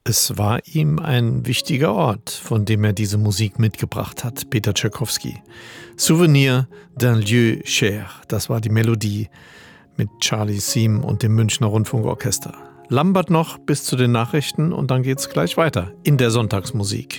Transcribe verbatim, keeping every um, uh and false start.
Es war ihm ein wichtiger Ort, von dem er diese Musik mitgebracht hat, Peter Tschaikowski. Souvenir d'un lieu cher, das war die Melodie mit Charlie Siem und dem Münchner Rundfunkorchester. Lambert noch bis zu den Nachrichten und dann geht's gleich weiter in der Sonntagsmusik.